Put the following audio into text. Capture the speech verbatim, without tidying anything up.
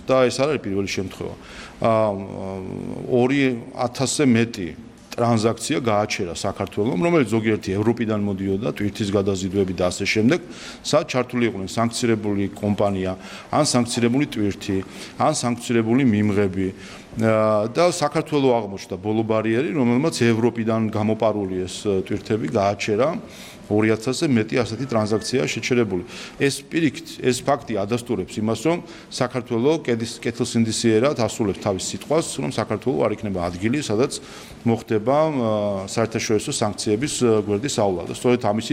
და ეს არ არის პირველი შემთხვევა. ორი ათასზე მეტი ტრანზაქცია გააჩერა საქართველოს, რომელიც ზოგიერთი ევროპიდან მოდიოდა, ტვირთის გადაზიდვები და ასე შემდეგ, სადაც ჩართული იყვნენ სანქცირებული კომპანია, ან სანქცირებული ტვირთი, ან სანქცირებული მიმღები და საქართველოს აღმოჩნდა ბოლო ბარიერი, რომელმაც ევროპიდან გამოპარული ეს ტვირთები გააჩერა. ორი ათასზე მეტი ასეთი ტრანზაქციაა შეჩერებული. ეს პირიქით, ეს ფაქტი ადასტურებს იმას, რომ საქართველოს კეთილსინდისიერად ასრულებს თავის სიტყვას, რომ საქართველოს არ იქნება ადგილი, სადაც მოხდება საერთაშორისო სანქციების გვერდის ავლა და სწორედ ამის